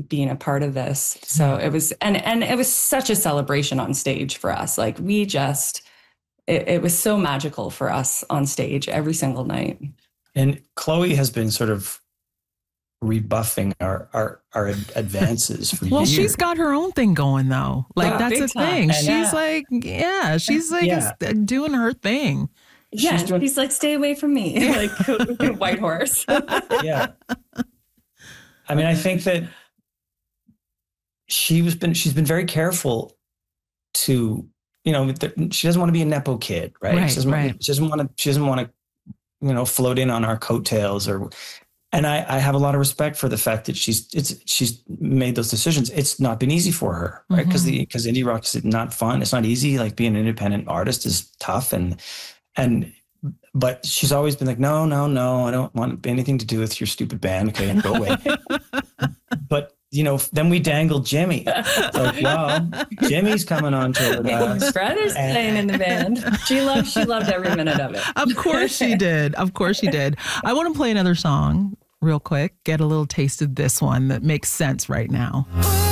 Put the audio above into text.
being a part of this. So it was, and it was such a celebration on stage for us. Like we just, it was so magical for us on stage every single night. And Chloe has been sort of rebuffing our advances for well, years. she's got her own thing going though. Like that's the thing. And she's doing her thing. He's like, stay away from me. Like White Horse. Yeah. I mean, I think that she's been very careful to, she doesn't want to be a Nepo kid, right? She doesn't want to, float in on our coattails and I have a lot of respect for the fact that she's made those decisions. It's not been easy for her, right? Because indie rock is not fun. It's not easy. Like being an independent artist is tough. But she's always been like, no, I don't want anything to do with your stupid band. Okay, go away. But then we dangled Jimmy. It's like, well, Jimmy's coming on tour with us. His brother's playing in the band. She loved every minute of it. Of course she did. I want to play another song real quick. Get a little taste of this one that makes sense right now.